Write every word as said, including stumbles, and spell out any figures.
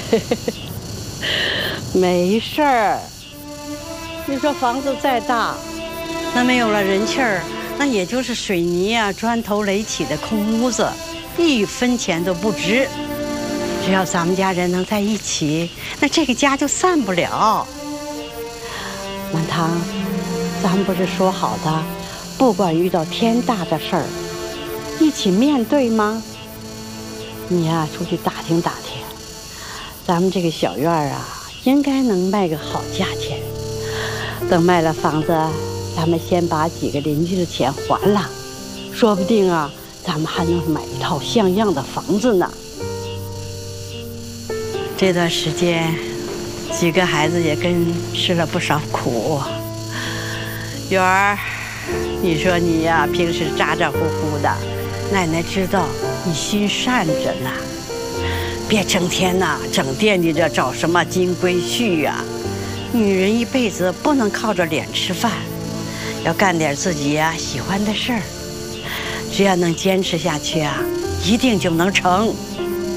没事儿。你说房子再大，那没有了人气儿，那也就是水泥啊、砖头垒起的空屋子，一分钱都不值。只要咱们家人能在一起，那这个家就散不了。满堂，咱们不是说好的，不管遇到天大的事儿，一起面对吗？你呀、啊，出去打听打听，咱们这个小院啊，应该能卖个好价钱。等卖了房子，咱们先把几个邻居的钱还了，说不定啊，咱们还能买一套像样的房子呢。这段时间，几个孩子也跟吃了不少苦。元儿，你说你呀、啊，平时咋咋呼呼的，奶奶知道你心善着呢，别整天呐、啊、整惦记着找什么金龟婿呀、啊。女人一辈子不能靠着脸吃饭，要干点自己呀、啊、喜欢的事儿。只要能坚持下去啊，一定就能成。